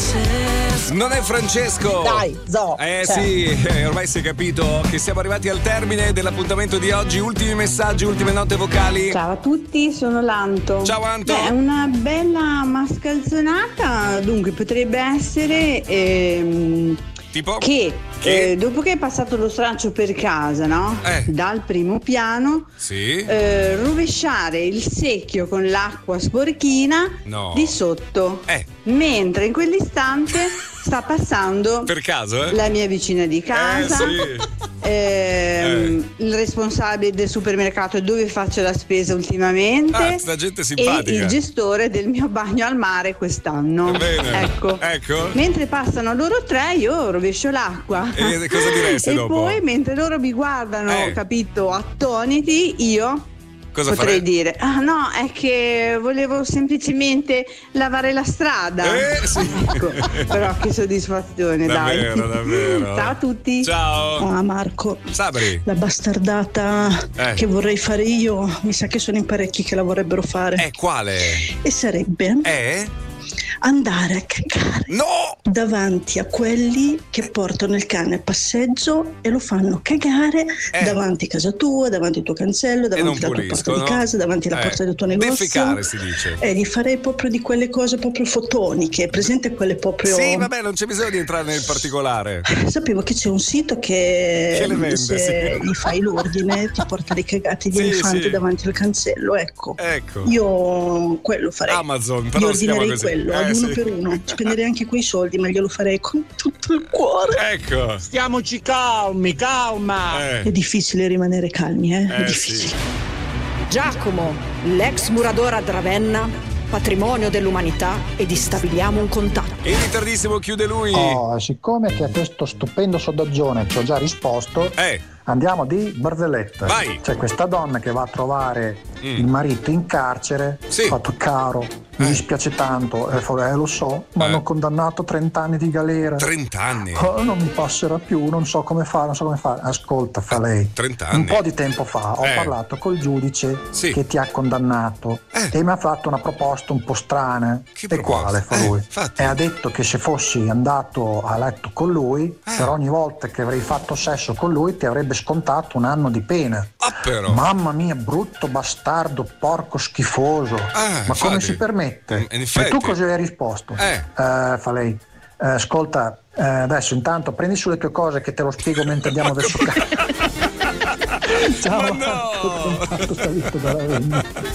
Non è Francesco. Dai, Zo. Sì, ormai si è capito che siamo arrivati al termine dell'appuntamento di oggi. Ultimi messaggi, ultime note vocali. Ciao a tutti, sono Lanto. Ciao Anto. Beh, una bella mascalzonata, dunque potrebbe essere tipo? che dopo che è passato lo straccio per casa, no? Dal primo piano, sì. Rovesciare il secchio con l'acqua sporchina di sotto. Mentre in quell'istante sta passando per caso, la mia vicina di casa, il responsabile del supermercato dove faccio la spesa ultimamente, sta gente simpatica, e il gestore del mio bagno al mare quest'anno. Ecco. Mentre passano loro tre, io rovescio l'acqua. E cosa diresti dopo? E poi mentre loro mi guardano, capito, attoniti, io cosa potrei dire: ah no, è che volevo semplicemente lavare la strada. Ecco, però che soddisfazione, davvero, dai. davvero. Ciao a tutti. Ciao. Ah, Marco, Sabri, la bastardata che vorrei fare io, mi sa che sono in parecchi che la vorrebbero fare. Quale? E sarebbe andare a cagare davanti a quelli che portano il cane a passeggio e lo fanno cagare davanti a casa tua, davanti al tuo cancello, davanti alla tua porta di casa, davanti alla porta del tuo negozio. Defecare, si dice. Gli farei proprio di quelle cose proprio fotoniche, presente quelle proprio. Sì, vabbè, non c'è bisogno di entrare nel particolare. Sapevo che c'è un sito che le vende, se gli fai l'ordine ti porta dei cagati di elefante davanti al cancello. Ecco. Io quello farei. Amazon, però io ordinerei così. quello ad uno per uno. Spenderei anche quei soldi, ma glielo farei con tutto il cuore. Ecco. Stiamoci calma. È difficile rimanere calmi, è difficile. Giacomo, l'ex muratore a Ravenna, patrimonio dell'umanità, e stabiliamo un contatto. In ritardissimo chiude lui. Siccome che a questo stupendo sondaggione ci ho già risposto, andiamo di barzelletta. Vai. C'è questa donna che va a trovare il marito in carcere, ha fatto: caro, mi dispiace tanto, lo so, ma hanno condannato 30 anni di galera. 30 anni? Non mi passerà più, non so come fare. Ascolta, fa lei. 30 anni? Un po' di tempo fa ho parlato col giudice che ti ha condannato e mi ha fatto una proposta un po' strana. Quale? Fa lui. E ha detto che se fossi andato a letto con lui, per ogni volta che avrei fatto sesso con lui ti avrebbe scontato 1 anno di pena. Però. Mamma mia, brutto bastardo, porco schifoso. Ma come si permette? E tu cosa hai risposto? Fa lei: ascolta, adesso intanto prendi sulle tue cose che te lo spiego mentre andiamo verso casa. Ciao, Ma no! Marco,